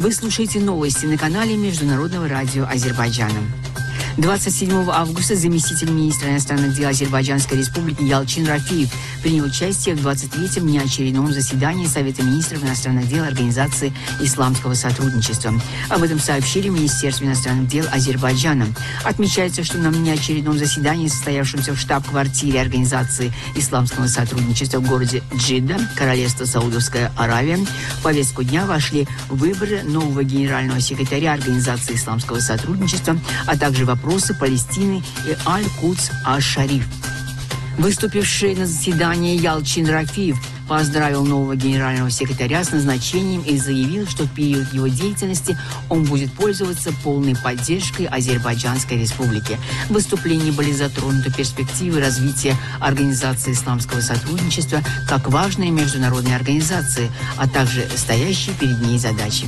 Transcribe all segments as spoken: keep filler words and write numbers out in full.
Вы слушаете новости на канале Международного радио Азербайджана. двадцать седьмого августа заместитель министра иностранных дел Азербайджанской республики Ялчин Рафиев принял участие в двадцать третьем неочередном заседании Совета министров иностранных дел Организации исламского сотрудничества. Об этом сообщили в Министерстве иностранных дел Азербайджана. Отмечается, что на неочередном заседании, состоявшемся в штаб-квартире Организации исламского сотрудничества в городе Джидда, Королевство Саудовская Аравия, в повестку дня вошли выборы нового генерального секретаря Организации исламского сотрудничества, а также вопросы Вопросы Палестины и Аль-Кудс Аш-Шариф. Выступивший на заседании Ялчин Рафиев поздравил нового генерального секретаря с назначением и заявил, что в период его деятельности он будет пользоваться полной поддержкой Азербайджанской республики. В выступлении были затронуты перспективы развития Организации исламского сотрудничества как важной международной организации, а также стоящие перед ней задачи.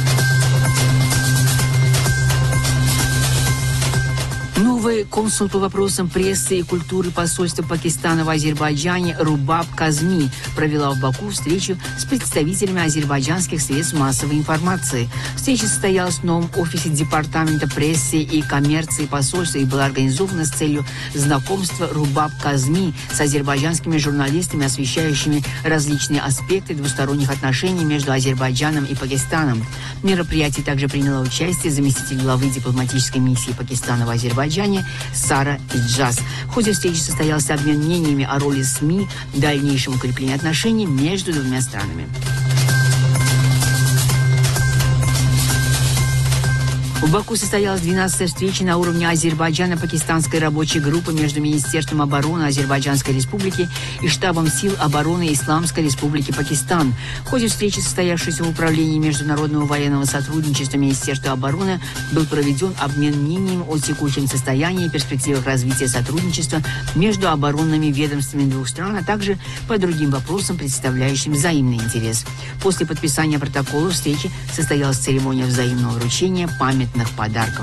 Новый консул по вопросам прессы и культуры посольства Пакистана в Азербайджане Рубаб Казми провела в Баку встречу с представителями азербайджанских средств массовой информации. Встреча состоялась в новом офисе Департамента прессы и коммерции посольства и была организована с целью знакомства Рубаб Казми с азербайджанскими журналистами, освещающими различные аспекты двусторонних отношений между Азербайджаном и Пакистаном. В мероприятии также приняла участие заместитель главы дипломатической миссии Пакистана в Азербайджане Сара Иджаз. В ходе встречи состоялся обмен мнениями о роли СМИ в дальнейшем укреплении отношений между двумя странами. В Баку состоялась двенадцатая встреча на уровне Азербайджано-пакистанской рабочей группы между Министерством обороны Азербайджанской республики и штабом сил обороны Исламской республики Пакистан. В ходе встречи, состоявшейся в управлении международного военного сотрудничества Министерства обороны, был проведен обмен мнениями о текущем состоянии и перспективах развития сотрудничества между оборонными ведомствами двух стран, а также по другим вопросам, представляющим взаимный интерес. После подписания протокола встречи состоялась церемония взаимного вручения памятных подарков.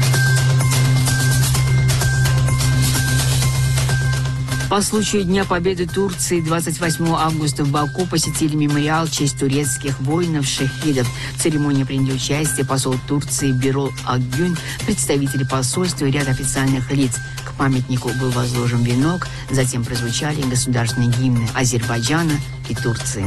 По случаю Дня Победы Турции двадцать восьмого августа в Баку посетили мемориал в честь турецких воинов-шахидов. В церемонии приняли участие посол Турции Бирол Акгюн, представители посольства и ряд официальных лиц. К памятнику был возложен венок, затем прозвучали государственные гимны Азербайджана и Турции.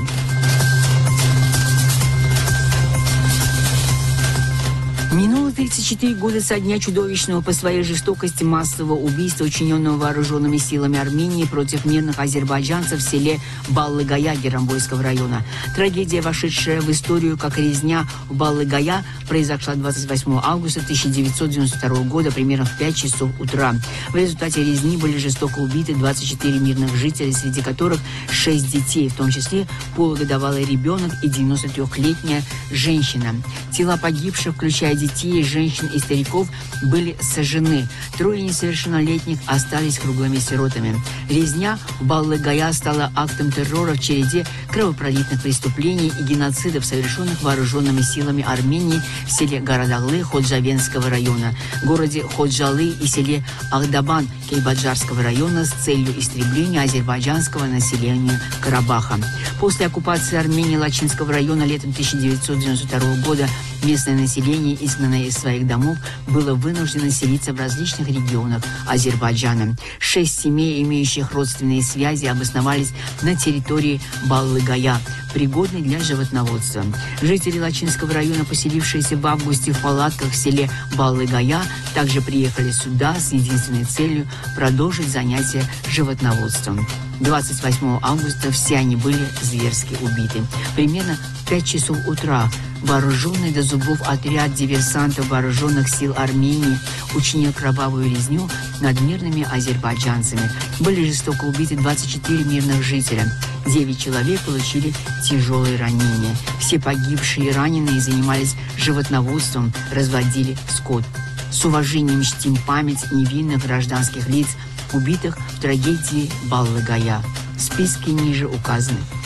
Минуло тридцать четыре года со дня чудовищного по своей жестокости массового убийства, учиненного вооруженными силами Армении против мирных азербайджанцев в селе Баллы-Гая Герамбойского района. Трагедия, вошедшая в историю как резня в Баллы-Гая, произошла двадцать восьмого августа тысяча девятьсот девяносто второго года примерно в пять часов утра. В результате резни были жестоко убиты двадцать четыре мирных жителя, среди которых шесть детей, в том числе полугодовалый ребенок и девяностотрёхлетняя женщина. Тела погибших, включая детей, женщин и стариков, были сожжены. Трое несовершеннолетних остались круглыми сиротами. Резня в Баллы-Гая стала актом террора в череде кровопролитных преступлений и геноцидов, совершенных вооруженными силами Армении в селе Гарадаглы Ходжавенского района, городе Ходжалы и селе Ахдабан Кейбаджарского района с целью истребления азербайджанского населения Карабаха. После оккупации Армении Лачинского района летом тысяча девятьсот девяносто второго года местное население, изгнанное из своих домов, было вынуждено селиться в различных регионах Азербайджана. Шесть семей, имеющих родственные связи, обосновались на территории Баллы-Гая, пригодной для животноводства. Жители Лачинского района, поселившиеся в августе в палатках в селе Баллы-Гая, также приехали сюда с единственной целью продолжить занятия животноводством. двадцать восьмого августа все они были зверски убиты. Примерно в пять часов утра вооруженный до зубов отряд диверсантов вооруженных сил Армении учинил кровавую резню над мирными азербайджанцами. Были жестоко убиты двадцать четыре мирных жителя. девять человек получили тяжелые ранения. Все погибшие и раненые занимались животноводством, разводили скот. С уважением чтим память невинных гражданских лиц, убитых в трагедии Баллы-Гая. В списке ниже указаны